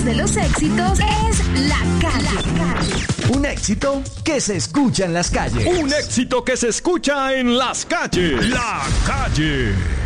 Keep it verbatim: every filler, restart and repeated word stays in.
voz de los éxitos es La Calle. Un éxito que se escucha en las calles. Un éxito que se escucha en las calles. La Calle.